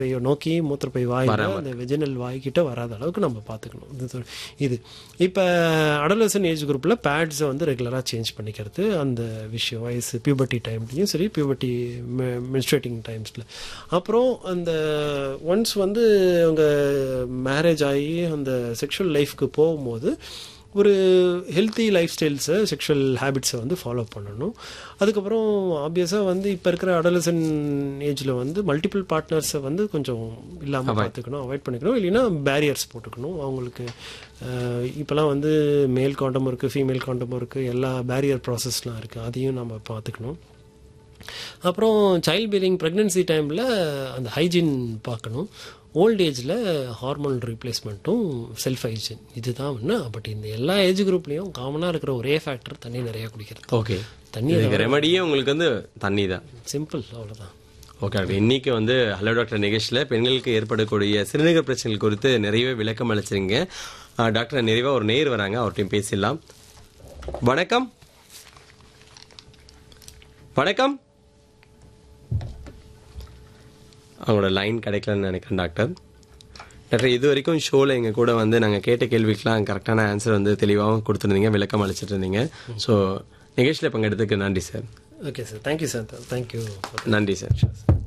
நோக்கி மூத்திரப்பை வாயில் அந்த வெஜினல் வாய்கிட்ட வராத அளவுக்கு நம்ம பார்த்துக்கணும். இது இப்போ அடலசன் ஏஜ் குரூப்பில் பேட்ஸை வந்து ரெகுலராக சேஞ்ச் பண்ணிக்கிறது, அந்த விஷயம் வயசு பியூபர்ட்டி டைம்லையும் சரி, பியூபர்ட்டி மென்ஸ்ட்ரேட்டிங் டைம்ஸில். அப்புறம் அந்த ஒன்ஸ் வந்து அவங்க மேரேஜ் ஆகி அந்த செக்ஷுவல் லைஃப்க்கு போகும்போது ஒரு ஹெல்த்தி லைஃப் ஸ்டைல்ஸை, செக்ஷுவல் ஹேபிட்ஸை வந்து ஃபாலோ பண்ணணும். அதுக்கப்புறம் ஆப்வியஸாக வந்து இப்போ இருக்கிற அடலசன் ஏஜில் வந்து மல்டிபிள் பார்ட்னர்ஸை வந்து கொஞ்சம் இல்லாமல் பார்த்துக்கணும், அவாய்ட் பண்ணிக்கணும். இல்லைன்னா பேரியர்ஸ் போட்டுக்கணும் அவங்களுக்கு. இப்போலாம் வந்து மேல் காண்டமும் இருக்குது, ஃபீமேல் காண்டமும் இருக்குது, எல்லா பேரியர் ப்ராசஸ்லாம் இருக்குது, அதையும் நம்ம பார்த்துக்கணும். அப்புறம் சைல்ட் பீரிங் ப்ரெக்னென்சி டைமில் அந்த ஹைஜீன் பார்க்கணும். ஓல்ட் ஏஜில் ஹார்மோன் ரீப்ளேஸ்மெண்ட்டும் செல்ஃப் ஹைஜீன், இதுதான் ஒன்று. பட் இந்த எல்லா ஏஜ் குரூப்லேயும் காமனாக இருக்கிற ஒரே ஃபேக்டர் தண்ணி நிறையா குடிக்கிறது. ஓகே, தண்ணி ரெமடியே உங்களுக்கு வந்து தண்ணி தான். சிம்பிள், அவ்வளோதான். ஓகே டாக்டர், இன்னைக்கு வந்து ஹலோ டாக்டர் நிகழ்ச்சியில் பெண்களுக்கு ஏற்படக்கூடிய சிறுநீரக பிரச்சனைகள் குறித்து நிறையவே விளக்கம் அளிச்சிருங்க. டாக்டர், நிறைவாக ஒரு நேர் வராங்க, அவர்கிட்டையும் பேசிடலாம். வணக்கம். வணக்கம். அவங்களோட லைன் கிடைக்கலன்னு நினைக்கிறேன் டாக்டர். டாக்டர், இது வரைக்கும் ஷோவில் எங்கள் கூட வந்து நாங்கள் கேட்ட கேள்விக்கெலாம் கரெக்டான ஆன்சர் வந்து தெளிவாகவும் கொடுத்துருந்தீங்க, விளக்கம் அளிச்சிட்டு இருந்தீங்க. ஸோ நிகழ்ச்சியில் பங்கெடுத்துக்கு நன்றி sir. Okay sir, thank you sir, thank you. நன்றி சார்.